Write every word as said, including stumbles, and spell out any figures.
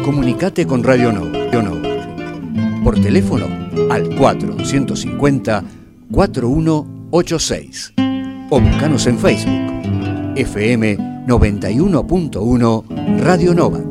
Comunicate con Radio Nova. Radio Nova. Por teléfono al cuatro dos cinco cero, cuatro uno ocho seis o buscanos en Facebook F M noventa y uno punto uno Radio Nova.